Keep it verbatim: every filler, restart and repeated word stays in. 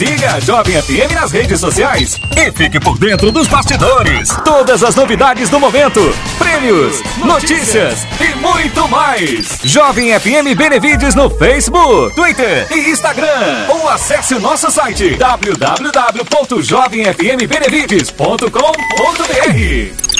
Siga a Jovem F M nas redes sociais e fique por dentro dos bastidores. Todas as novidades do momento, prêmios, notícias, e muito mais. Jovem F M Benevides no Facebook, Twitter e Instagram. Ou acesse o nosso site w w w ponto jovem f m benevides ponto com ponto b r.